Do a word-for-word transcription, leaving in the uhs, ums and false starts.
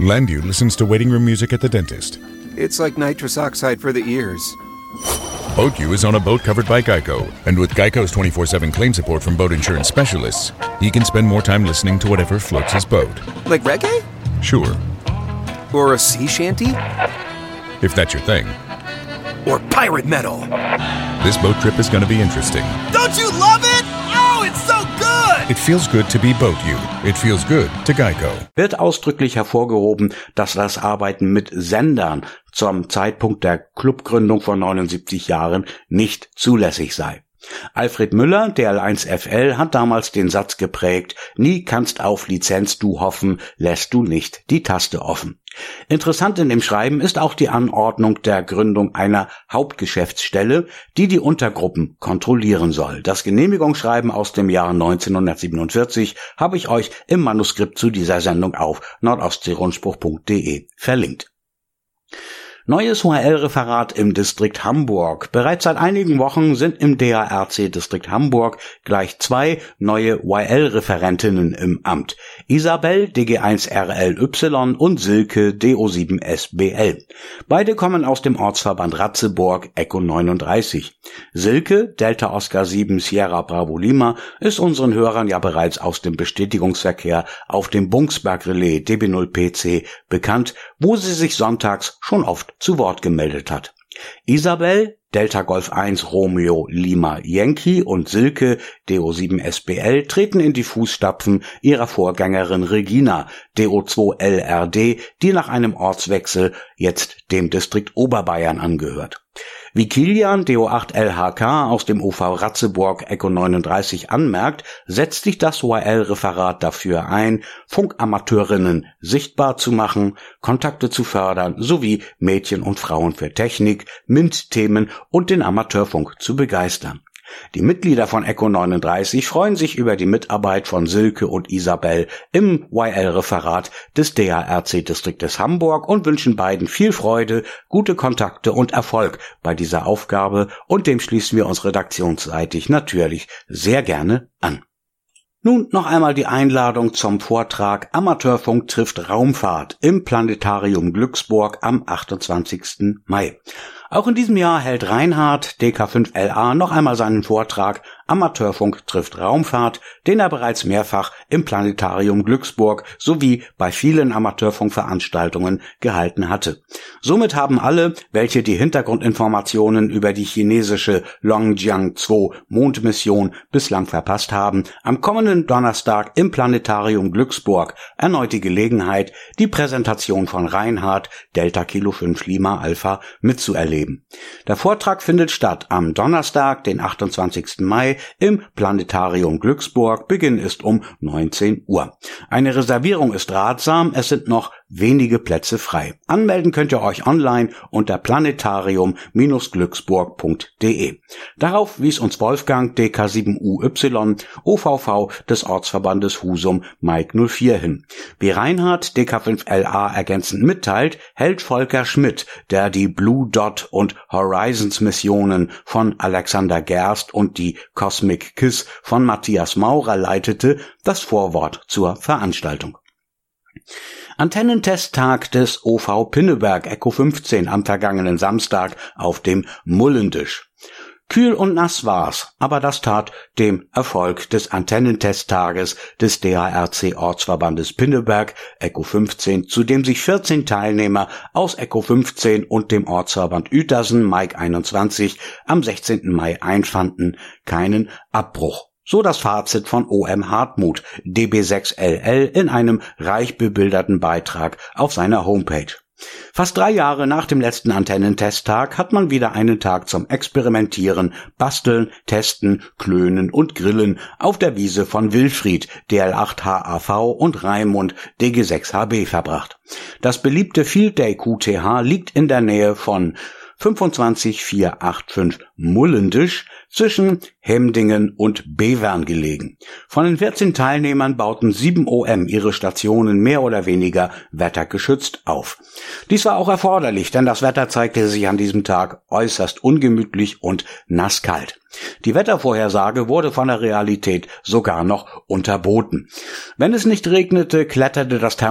Landu listens to waiting room music at the dentist. It's like nitrous oxide for the ears. BoatU is on a boat covered by Geico, and with Geico's twenty-four seven claim support from boat insurance specialists, he can spend more time listening to whatever floats his boat. Like reggae? Sure. Or a sea shanty? If that's your thing. Or pirate metal? This boat trip is going to be interesting. Don't you love it? Oh, it's so good! It feels good to be BoatU. It feels good to Geico. Wird ausdrücklich hervorgehoben, dass das Arbeiten mit Sendern zum Zeitpunkt der Clubgründung vor neunundsiebzig Jahren nicht zulässig sei. Alfred Müller, D L eins F L, hat damals den Satz geprägt: Nie kannst auf Lizenz du hoffen, lässt du nicht die Taste offen. Interessant in dem Schreiben ist auch die Anordnung der Gründung einer Hauptgeschäftsstelle, die die Untergruppen kontrollieren soll. Das Genehmigungsschreiben aus dem Jahr neunzehnhundertsiebenundvierzig habe ich euch im Manuskript zu dieser Sendung auf nordostseerundspruch punkt de verlinkt. Neues U H L-Referat im Distrikt Hamburg. Bereits seit einigen Wochen sind im D A R C-Distrikt Hamburg gleich zwei neue U H L-Referentinnen im Amt. Isabel, D G eins R L Y, und Silke, D O sieben S B L. Beide kommen aus dem Ortsverband Ratzeburg, Echo neununddreißig. Silke, Delta Oscar sieben Sierra Bravo Lima, ist unseren Hörern ja bereits aus dem Bestätigungsverkehr auf dem Bungsberg-Relais D B null P C bekannt, wo sie sich sonntags schon oft zu Wort gemeldet hat. Isabel, Delta Golf eins Romeo Lima Yankee, und Silke, D O sieben S B L, treten in die Fußstapfen ihrer Vorgängerin Regina, D O zwei L R D, die nach einem Ortswechsel jetzt dem Distrikt Oberbayern angehört. Wie Kilian, D O acht L H K, aus dem O V Ratzeburg, Echo neununddreißig, anmerkt, setzt sich das U H L-Referat dafür ein, Funkamateurinnen sichtbar zu machen, Kontakte zu fördern sowie Mädchen und Frauen für Technik, M I N T-Themen und den Amateurfunk zu begeistern. Die Mitglieder von Echo neununddreißig freuen sich über die Mitarbeit von Silke und Isabel im U H L-Referat des D A R C-Distriktes Hamburg und wünschen beiden viel Freude, gute Kontakte und Erfolg bei dieser Aufgabe, und dem schließen wir uns redaktionsseitig natürlich sehr gerne an. Nun noch einmal die Einladung zum Vortrag Amateurfunk trifft Raumfahrt im Planetarium Glücksburg am achtundzwanzigsten Mai. Auch in diesem Jahr hält Reinhard, D K fünf L A, noch einmal seinen Vortrag Amateurfunk trifft Raumfahrt, den er bereits mehrfach im Planetarium Glücksburg sowie bei vielen Amateurfunkveranstaltungen gehalten hatte. Somit haben alle, welche die Hintergrundinformationen über die chinesische Longjiang zwei Mondmission bislang verpasst haben, am kommenden Donnerstag im Planetarium Glücksburg erneut die Gelegenheit, die Präsentation von Reinhard, Delta Kilo fünf Lima Alpha, mitzuerleben. Der Vortrag findet statt am Donnerstag, den achtundzwanzigsten Mai, im Planetarium Glücksburg. Beginn ist um neunzehn Uhr. Eine Reservierung ist ratsam, es sind noch wenige Plätze frei. Anmelden könnt ihr euch online unter planetarium Bindestrich glücksburg punkt de. Darauf wies uns Wolfgang, D K sieben U Y, O V V des Ortsverbandes Husum, Mike null vier hin. Wie Reinhard, D K fünf L A, ergänzend mitteilt, hält Volker Schmidt, der die Blue Dot und Horizons Missionen von Alexander Gerst und die Cosmic Kiss von Matthias Maurer leitete, das Vorwort zur Veranstaltung. Antennentesttag des O V Pinneberg Echo fünfzehn am vergangenen Samstag auf dem Mullendisch. Kühl und nass war's, aber das tat dem Erfolg des Antennentesttages des D A R C-Ortsverbandes Pinneberg Echo fünfzehn, zu dem sich vierzehn Teilnehmer aus Echo fünfzehn und dem Ortsverband Uetersen Mike einundzwanzig am sechzehnten Mai einfanden, keinen Abbruch. So das Fazit von O M Hartmut, D B sechs L L, in einem reich bebilderten Beitrag auf seiner Homepage. Fast drei Jahre nach dem letzten Antennentesttag hat man wieder einen Tag zum Experimentieren, Basteln, Testen, Klönen und Grillen auf der Wiese von Wilfried, D L acht H A V, und Raimund, D G sechs H B, verbracht. Das beliebte Field Day Q T H liegt in der Nähe von fünfundzwanzig vierhundertfünfundachtzig Mullendisch zwischen Hemdingen und Bevern gelegen. Von den vierzehn Teilnehmern bauten sieben O M ihre Stationen mehr oder weniger wettergeschützt auf. Dies war auch erforderlich, denn das Wetter zeigte sich an diesem Tag äußerst ungemütlich und nasskalt. Die Wettervorhersage wurde von der Realität sogar noch unterboten. Wenn es nicht regnete, kletterte das